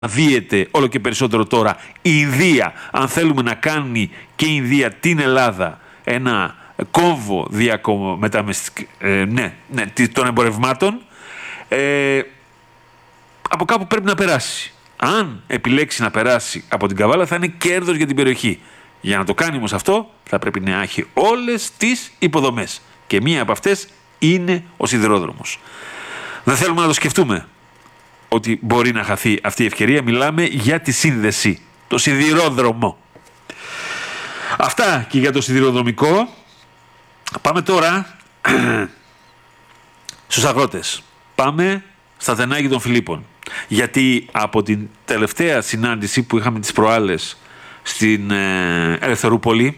αναδύεται όλο και περισσότερο τώρα η Ινδία, αν θέλουμε να κάνει και η Ινδία την Ελλάδα ένα κόμβο των εμπορευμάτων, από κάπου πρέπει να περάσει. Αν επιλέξει να περάσει από την Καβάλα, θα είναι κέρδος για την περιοχή. Για να το κάνει όμως αυτό, θα πρέπει να έχει όλες τις υποδομές. Και μία από αυτές είναι ο σιδηρόδρομος. Δεν θέλουμε να το σκεφτούμε ότι μπορεί να χαθεί αυτή η ευκαιρία. Μιλάμε για τη σύνδεση, το σιδηρόδρομο. Αυτά και για το σιδηροδρομικό. Πάμε τώρα στους αγρότες. Πάμε στα Τενάγη των Φιλίππων. Γιατί από την τελευταία συνάντηση που είχαμε τις προάλλες στην Ελευθερούπολη,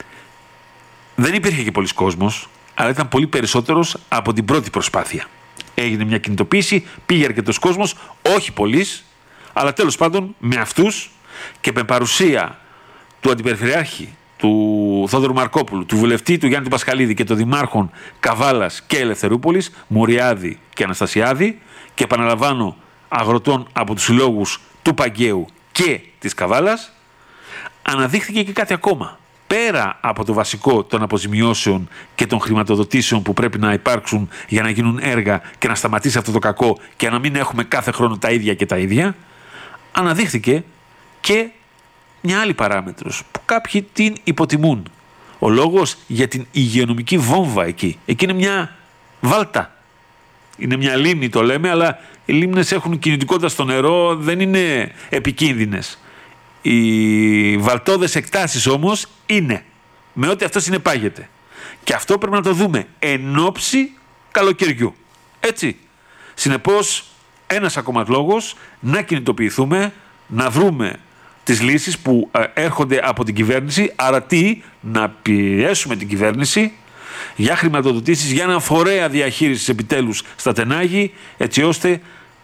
δεν υπήρχε και πολλής κόσμος, αλλά ήταν πολύ περισσότερος από την πρώτη προσπάθεια. Έγινε μια κινητοποίηση, πήγε αρκετός κόσμος, όχι πολλής, αλλά τέλος πάντων με αυτούς και με παρουσία του Αντιπεριφερειάρχη, του Θόδωρου Μαρκόπουλου, του βουλευτή του Γιάννη Πασχαλίδη και των δημάρχων Καβάλας και Ελευθερούπολης, Μουριάδη και Αναστασιάδη, και επαναλαμβάνω αγροτών από τους συλλόγους του Παγκαίου και της Καβάλας, αναδείχθηκε και κάτι ακόμα. Πέρα από το βασικό των αποζημιώσεων και των χρηματοδοτήσεων που πρέπει να υπάρξουν για να γίνουν έργα και να σταματήσει αυτό το κακό και να μην έχουμε κάθε χρόνο τα ίδια και τα ίδια, αναδείχθηκε και μια άλλη παράμετρος που κάποιοι την υποτιμούν. Ο λόγος για την υγειονομική βόμβα εκεί. Εκεί είναι μια βάλτα. Είναι μια λίμνη, το λέμε, αλλά οι λίμνες έχουν κινητικότητα στο νερό, δεν είναι επικίνδυνες. Οι βαλτόδες εκτάσεις όμως είναι, με ό,τι αυτό συνεπάγεται. Και αυτό πρέπει να το δούμε εν ώψη καλοκαιριού. Έτσι. Συνεπώς, ένας ακόμα λόγος να κινητοποιηθούμε, να βρούμε τις λύσεις που έρχονται από την κυβέρνηση, άρα τι, να πιέσουμε την κυβέρνηση για χρηματοδοτήσεις, για έναν φορέα διαχείρισης επιτέλους στα Τενάγη, έτσι ώστε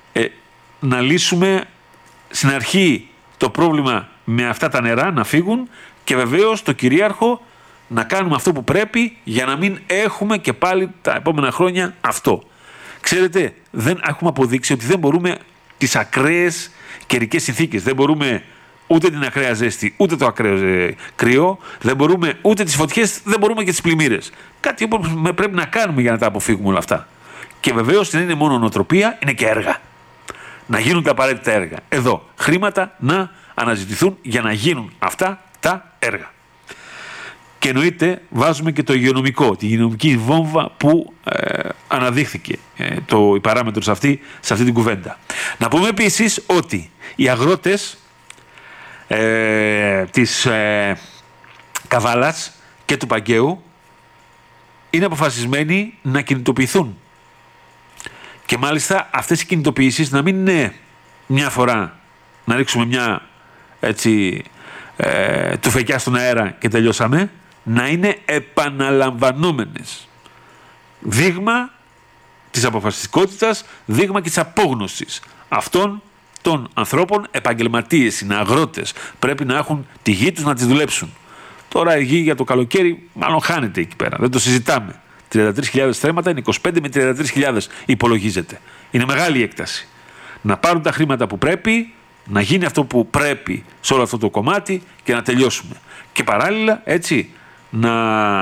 να λύσουμε στην αρχή το πρόβλημα με αυτά τα νερά να φύγουν και βεβαίως το κυρίαρχο να κάνουμε αυτό που πρέπει για να μην έχουμε και πάλι τα επόμενα χρόνια αυτό. Ξέρετε, δεν έχουμε αποδείξει ότι δεν μπορούμε τις ακραίες καιρικές συνθήκες. Δεν μπορούμε ούτε την ακραία ζέστη, ούτε το ακραίο κρύο. Δεν μπορούμε ούτε τις φωτιές, δεν μπορούμε και τις πλημμύρες. Κάτι που πρέπει να κάνουμε για να τα αποφύγουμε όλα αυτά. Και βεβαίως δεν είναι μόνο νοοτροπία, είναι και έργα. Να γίνουν τα απαραίτητα έργα. Εδώ, χρήματα να αναζητηθούν για να γίνουν αυτά τα έργα. Και εννοείται βάζουμε και το υγειονομικό, τη υγειονομική βόμβα που αναδείχθηκε η παράμετρος αυτή, σε αυτή την κουβέντα. Να πούμε επίσης ότι οι αγρότες της Καβάλας και του Παγκαίου είναι αποφασισμένοι να κινητοποιηθούν. Και μάλιστα αυτές οι κινητοποιήσεις να μην είναι μια φορά να ρίξουμε μια τουφεκιά στον αέρα και τελειώσαμε, να είναι επαναλαμβανόμενες. Δείγμα της αποφασιστικότητας, δείγμα και της απόγνωσης αυτών των ανθρώπων. Επαγγελματίες είναι, αγρότες, πρέπει να έχουν τη γη τους να τις δουλέψουν. Τώρα η γη για το καλοκαίρι μάλλον χάνεται εκεί πέρα, δεν το συζητάμε. 33.000 στρέμματα είναι 25 με 33.000 υπολογίζεται. Είναι μεγάλη η έκταση. Να πάρουν τα χρήματα που πρέπει, να γίνει αυτό που πρέπει σε όλο αυτό το κομμάτι και να τελειώσουμε. Και παράλληλα, έτσι, να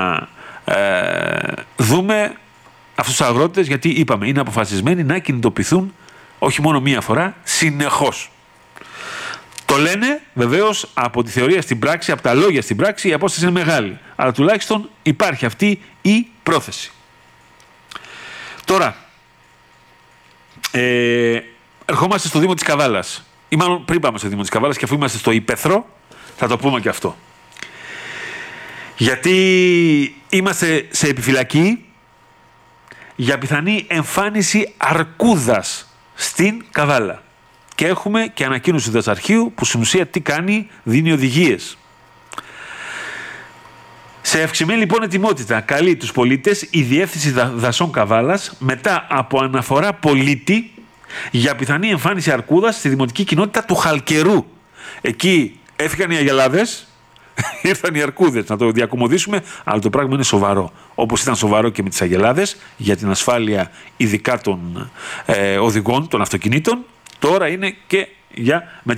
δούμε αυτούς τους αγρότες, γιατί είπαμε, είναι αποφασισμένοι να κινητοποιηθούν όχι μόνο μία φορά, συνεχώς. Το λένε βεβαίως από τη θεωρία στην πράξη, από τα λόγια στην πράξη, η απόσταση είναι μεγάλη. Αλλά τουλάχιστον υπάρχει αυτή η πρόθεση. Τώρα, ερχόμαστε στο Δήμο της Καβάλας. Ή μάλλον πριν πάμε στο Δήμο της Καβάλας, και αφού είμαστε στο Ηπέθρο, θα το πούμε και αυτό. Γιατί είμαστε σε επιφυλακή για πιθανή εμφάνιση αρκούδας στην Καβάλα. Και έχουμε και ανακοίνωση του Δασαρχείου που στην ουσία τι κάνει, δίνει οδηγίες. Σε αυξημένη λοιπόν ετοιμότητα καλεί τους πολίτες η Διεύθυνση Δασών Καβάλας μετά από αναφορά πολίτη για πιθανή εμφάνιση αρκούδας στη δημοτική κοινότητα του Χαλκερού. Εκεί έφυγαν οι αγελάδες, ήρθαν οι αρκούδες, να το διακομωδήσουμε, αλλά το πράγμα είναι σοβαρό. Όπως ήταν σοβαρό και με τις αγελάδες για την ασφάλεια ειδικά των οδηγών, των αυτοκινήτων, τώρα είναι και με